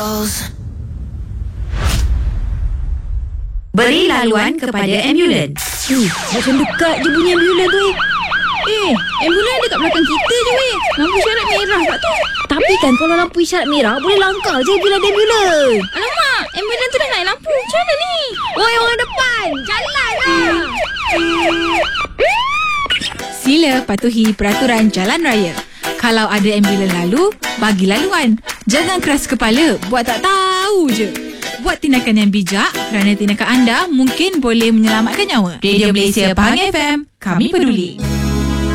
Beri laluan kepada ambulans. Macam dekat je bunyi ambulans tu. Ambulans dekat belakang kita je lampu isyarat merah kat tu. Tapi kan kalau lampu isyarat merah, boleh langkah je bila ada ambulans. Alamak, ambulans tu dah naik lampu. Macam mana ni? Oi, orang depan, jalan lah. Sila patuhi peraturan jalan raya. Kalau ada ambulans lalu, bagi laluan. Jangan keras kepala, buat tak tahu je. Buat tindakan yang bijak kerana tindakan anda mungkin boleh menyelamatkan nyawa. Radio Malaysia Pahang FM, kami peduli.